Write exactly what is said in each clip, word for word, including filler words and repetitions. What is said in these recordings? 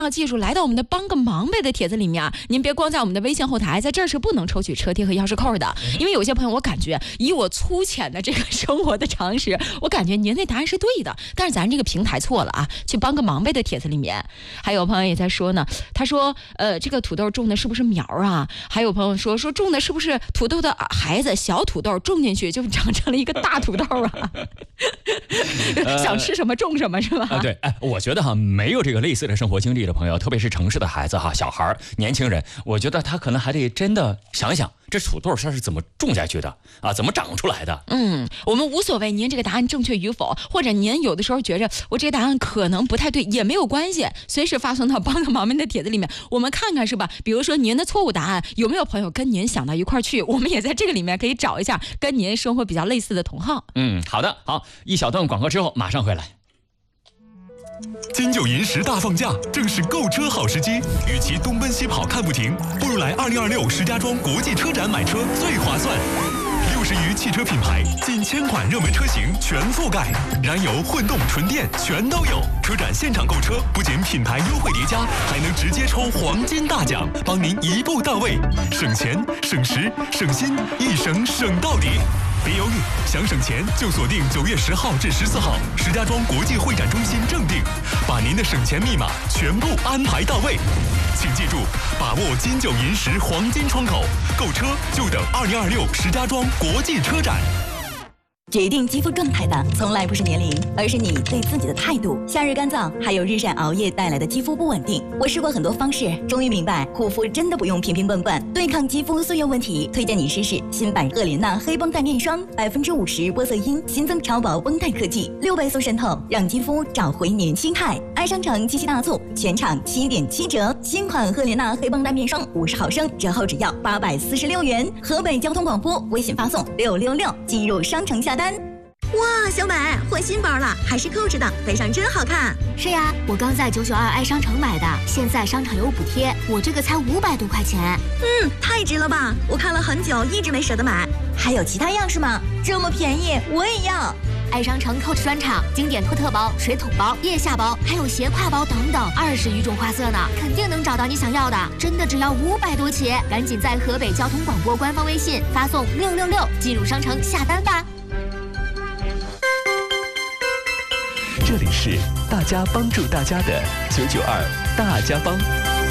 要记住，来到我们的帮个忙呗的帖子里面，您别光在我们的微信后台，在这儿是不能抽取车贴和钥匙扣的。因为有些朋友，我感觉以我粗浅的这个生活的常识，我感觉您那答案是对的，但是咱这个平台错了啊。去帮个忙呗的帖子里面，还有朋友也在说呢，他说，呃，这个土豆种的是不是苗啊？还有朋友说，说种的是不是土豆的孩子，小土豆种进去就长成了一个大土豆啊？想吃什么种什么是吧？ 啊，对，哎，我觉得哈，没有这个类似的生活经历的朋友，特别是城市的孩子哈，小孩、年轻人，我觉得他可能还得真的想想，这土豆它是怎么种下去的啊，怎么长出来的？ 嗯，我们无所谓您这个答案正确与否，或者您有的时候觉着我这个答案可能不太对，也没有关系，随时发送到帮个忙们的帖子里面，我们看看是吧？比如说您的错误答案有没有朋友跟您想到一块儿去，我们也在这个里面可以找一下跟您生活比较类似的同好。 嗯，好的，好，一小段广告之后马上回来。 金九银十大放假，正是购车好时机。与其东奔西跑看不停，不如来二零二六石家庄国际车展买车最划算。六十余汽车品牌，近千款热门车型全覆盖，燃油、混动、纯电全都有。车展现场购车，不仅品牌优惠叠加，还能直接抽黄金大奖，帮您一步到位，省钱、省时、省心，一省省到底。别犹豫，想省钱就锁定九月十号至十四号石家庄国际会展中心正定，把您的省钱密码全部安排到位。请记住，把握金九银十黄金窗口，购车就等二零二六石家庄国际车展。 决定肌肤状态的从来不是年龄，而是你对自己的态度。夏日干燥，还有日晒熬夜带来的肌肤不稳定。我试过很多方式，终于明白护肤真的不用瓶瓶罐罐。对抗肌肤素油问题，推荐你试试新版赫莲娜黑绷带面霜，百分之五十玻色因，新增超薄绷带科技，六倍速渗透，让肌肤找回年轻态。爱商城七夕大促，全场七点七折，新款赫莲娜黑绷带面霜五十毫升，折后只要八百四十六元。河北交通广播微信发送六六六进入商城下单。 哇，小美换新包了，还是Coach的，背上真好看。 是呀，我刚在九九二爱商城买的，现在商场有补贴，我这个才五百多块钱。 嗯，太值了吧！我看了很久，一直没舍得买。 还有其他样式吗？这么便宜，我也要。 爱商城 Coach 专场，经典托特包、水桶包、腋下包，还有斜挎包等等，二十余种花色呢，肯定能找到你想要的。真的只要五百多起，赶紧在河北交通广播官方微信发送六六六进入商城下单吧。 这里是大家帮助大家的九九二大家帮。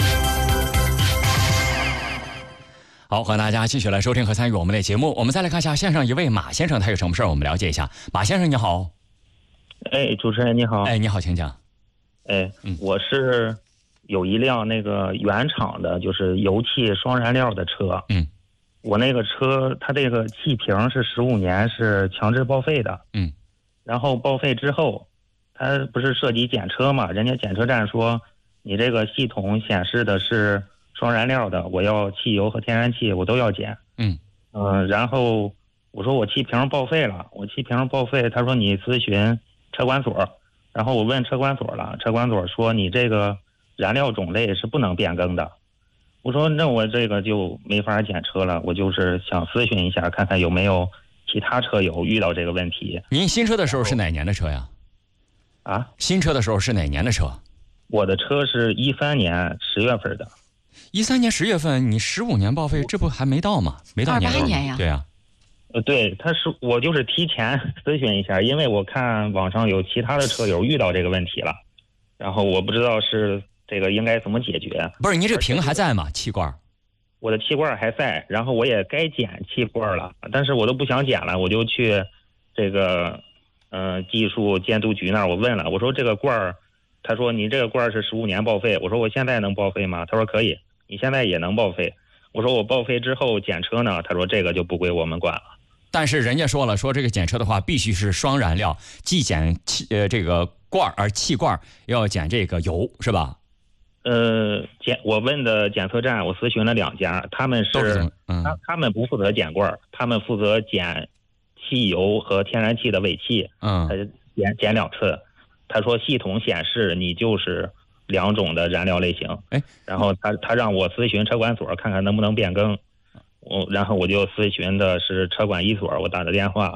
好，欢迎大家继续来收听和参与我们的节目。我们再来看一下线上一位马先生，他有什么事儿我们了解一下。马先生你好。 哎，主持人你好。 哎，你好，请讲。 哎，嗯、我是有一辆那个原厂的，就是油气双燃料的车。 嗯。 我那个车，它这个气瓶是十五年是强制报废的。 嗯。 然后报废之后，它不是涉及检车嘛？人家检车站说，你这个系统显示的是双燃料的，我要汽油和天然气，我都要检。 嗯嗯、呃，然后我说我气瓶报废了，我气瓶报废，他说你咨询车管所，然后我问车管所了，车管所说你这个燃料种类是不能变更的。我说那我这个就没法检车了，我就是想咨询一下，看看有没有其他车友遇到这个问题。 您新车的时候是哪年的车呀？ 啊， 新车的时候是哪年的车？ 我的车是一三年十月份的。 一三年十月份，你十五年报废，这不还没到吗？没到年。 二八年呀。 对呀、啊。 呃，对，他是我就是提前咨询一下，因为我看网上有其他的车友遇到这个问题了，然后我不知道是这个应该怎么解决。 不是，您这瓶还在吗？气罐？ 我的气罐还在，然后我也该检气罐了，但是我都不想检了，我就去这个。嗯、呃，技术监督局那儿我问了，我说这个罐儿，他说你这个罐儿是十五年报废，我说我现在能报废吗？他说可以，你现在也能报废。我说我报废之后检车呢？他说这个就不归我们管了。 但是人家说了，说这个检车的话必须是双燃料，既检气呃这个罐儿，而气罐要检这个油，是吧？ 呃，检我问的检测站，我咨询了两家，他们是，是嗯、他他们不负责检罐儿，他们负责检汽油和天然气的尾气， 嗯， 他检检两次，他说系统显示你就是两种的燃料类型， 哎， 然后他他让我咨询车管所看看能不能变更，我然后我就咨询的是车管一所，我打的电话，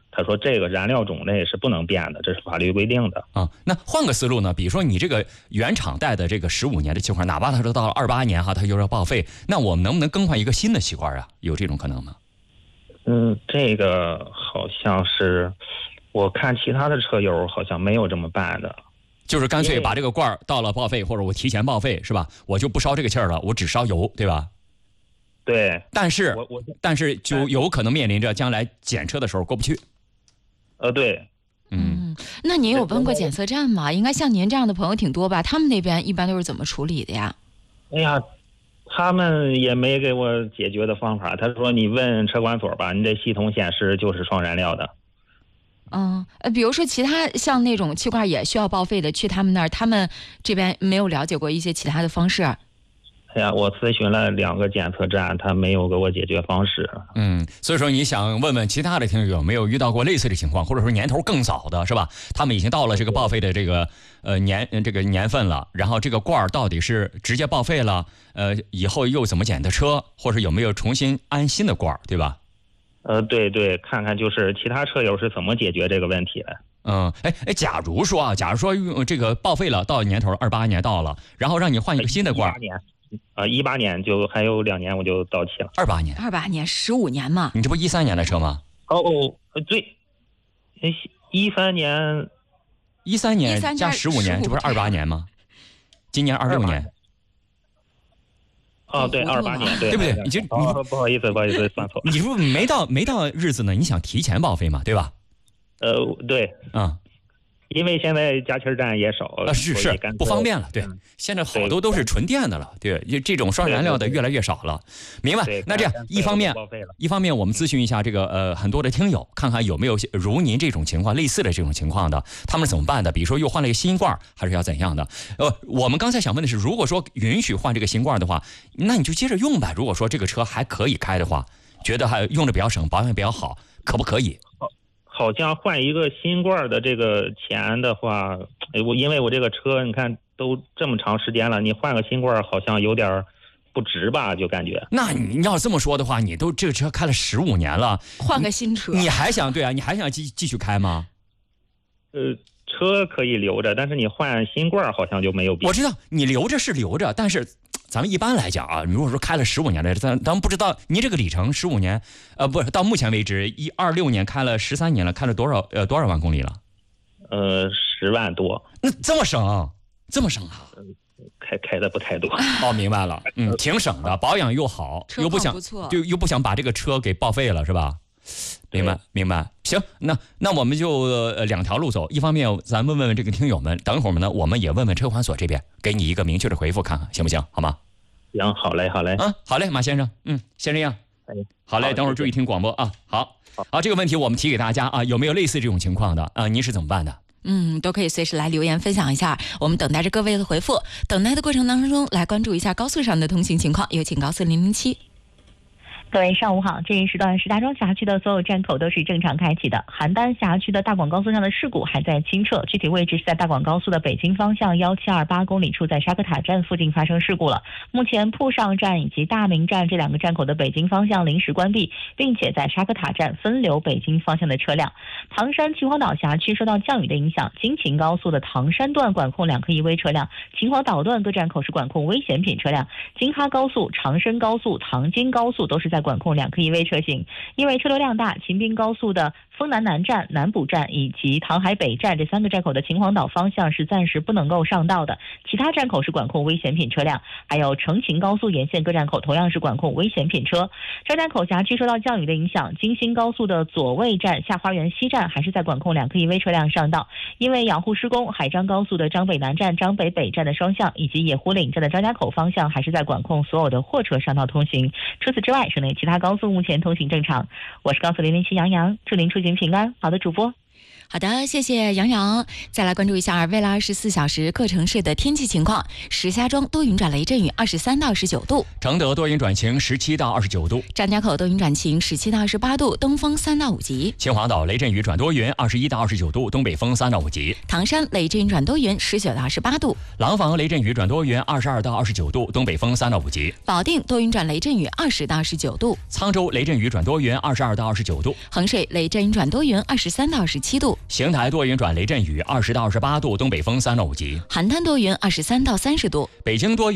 他说这个燃料种类是不能变的，这是法律规定的。 啊，那换个思路呢？比如说你这个原厂带的这个十五年的气罐，哪怕它是到了二八年哈，它就要报废，那我们能不能更换一个新的气罐啊？有这种可能吗？ 嗯，这个好像是我看其他的车友好像没有这么办的。 就是干脆把这个罐到了报废，或者我提前报废，是吧？我就不烧这个气儿了，我只烧油，对吧？ 对。 但是我我但是就有可能面临着将来检测的时候过不去。 呃，对。 嗯， 那您有问过检测站吗？应该像您这样的朋友挺多吧？他们那边一般都是怎么处理的呀？ 哎呀，他们也没给我解决的方法。他说你问车管所吧，你这系统显示就是双燃料的。 嗯，呃，比如说其他像那种气罐也需要报废的，去他们那儿，他们这边没有了解过一些其他的方式。 哎呀，我咨询了两个检测站，他没有给我解决方式。 嗯，所以说你想问问其他的听友有没有遇到过类似的情况，或者说年头更早的，是吧？他们已经到了这个报废的这个呃年这个年份了，然后这个罐儿到底是直接报废了，呃，以后又怎么检的车，或者有没有重新安新的罐儿，对吧？ 呃，对对，看看就是其他车友是怎么解决这个问题的。 嗯，哎哎，假如说啊，假如说用这个报废了，到年头二八年到了，然后让你换一个新的罐。 一八年，呃，一八年就还有两年我就到期了。 二八年， 二八年十五年嘛。 你这不一三年的车吗？ 哦哦，对，一三年， 一三年加十五年，这不是二八年吗？今年二六年。 哦，对，二八年，对， 对不对？你这、 哦、不好意思，不好意思，算错了。 你说没到没到日子呢，你想提前报废嘛，对吧？ 呃，对， 啊、嗯， 因为现在加气站也少， 啊，是是不方便了，对，嗯、现在好多都是纯电的了，对，这种双燃料的越来越少了，明白？那这样一方面，一方面我们咨询一下这个呃很多的听友，看看有没有如您这种情况类似的这种情况的，他们是怎么办的？比如说又换了一个新罐，还是要怎样的？呃，我们刚才想问的是，如果说允许换这个新罐的话，那你就接着用呗。如果说这个车还可以开的话，觉得还用的比较省，保养比较好，可不可以？ 好像换一个新罐的这个钱的话，我因为我这个车你看都这么长时间了，你换个新罐好像有点不值吧，就感觉。 那你要这么说的话，你都这个车开了十五年了， 换个新车， 你还想对啊？你还想继继续开吗？ 呃，车可以留着，但是你换新罐好像就没有必要。 我知道你留着是留着，但是咱们一般来讲啊，如果说开了十五年的，咱咱们不知道您这个里程十五年，呃，不是到目前为止一二六年开了十三年了，开了多少呃多少万公里了？ 呃，十万多。 那这么省，这么省啊？ 呃、开开的不太多。 哦，明白了，嗯，挺省的，保养又好，又不想就又不想把这个车给报废了，是吧？明白明白，行，那那我们就呃两条路走，一方面咱问问这个听友们，等会儿呢我们也问问车管所这边，给你一个明确的回复，看看行不行，好吗？ 行，好嘞，好嘞， 嗯，好嘞，马先生，嗯，先这样， 哎， 好嘞，等会儿注意听广播啊，好，好，这个问题我们提给大家啊，有没有类似这种情况的啊？您是怎么办的？ 嗯，都可以随时来留言分享一下，我们等待着各位的回复。等待的过程当中，来关注一下高速上的通行情况，有请高速零零七。 各位上午好，这一时段石家庄辖区的所有站口都是正常开启的。邯郸辖区的大广高速上的事故还在清澈，具体位置是在大广高速的北京方向一七二八公里处，在沙克塔站附近发生事故了。目前铺上站以及大明站这两个站口的北京方向临时关闭，并且在沙克塔站分流北京方向的车辆。唐山秦皇岛辖区受到降雨的影响，京秦高速的唐山段管控两颗一危车辆，秦皇岛段各站口是管控危险品车辆。京哈高速、长深高速、唐京高速都是在管控两颗一危车型，因为车流量大，秦滨高速的丰南南站、南补站以及唐海北站这三个站口的秦皇岛方向是暂时不能够上道的，其他站口是管控危险品车辆，还有成秦高速沿线各站口同样是管控危险品车。张家口辖区受到降雨的影响，京新高速的左卫站、下花园西站还是在管控两颗一危车辆上道，因为养护施工，海张高速的张北南站、张北北站的双向以及野湖岭站的张家口方向还是在管控所有的货车上道通行。除此之外，省内其他高速目前通行正常。我是高速零零七杨洋，祝您出行平安。好的，主播。 好的，谢谢杨洋。再来关注一下未来二十四小时各城市的天气情况。石家庄多云转雷阵雨，二十三到十九度； 承德多云转晴，十七到二十九度； 张家口多云转晴，十七到二十八度，东风三到五级； 秦皇岛雷阵雨转多云，二十一到二十九度，东北风三到五级； 唐山雷阵雨转多云，十九到二十八度； 廊坊雷阵雨转多云，二十二到二十九度，东北风三到五级； 保定多云转雷阵雨，二十到二十九度； 沧州雷阵雨转多云，二十二到二十九度； 衡水雷阵雨转多云，二十三到二十七度； 邢台多云转雷阵雨，二十到二十八度，东北风三到五级； 邯郸多云，二十三到三十度； 北京多云